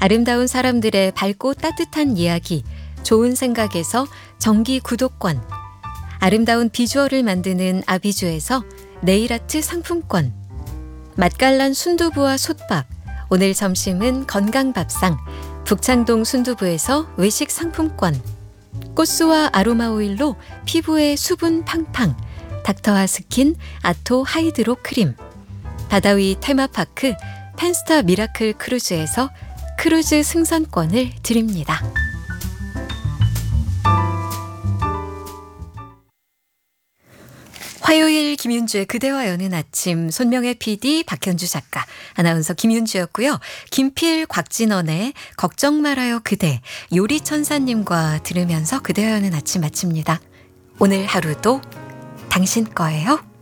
아름다운 사람들의 밝고 따뜻한 이야기, 좋은 생각에서 정기 구독권, 아름다운 비주얼을 만드는 아비주에서 네일아트 상품권, 맛깔난 순두부와 솥밥, 오늘 점심은 건강밥상, 북창동 순두부에서 외식 상품권, 꽃수와 아로마 오일로 피부에 수분 팡팡, 닥터하 스킨 아토 하이드로 크림, 바다위 테마파크 펜스타 미라클 크루즈에서 크루즈 승선권을 드립니다. 화요일 김윤주의 그대와 여는 아침, 손명의 PD, 박현주 작가, 아나운서 김윤주였고요. 김필, 곽진원의 걱정 말아요 그대, 요리천사님과 들으면서 그대와 여는 아침 마칩니다. 오늘 하루도 당신 거예요.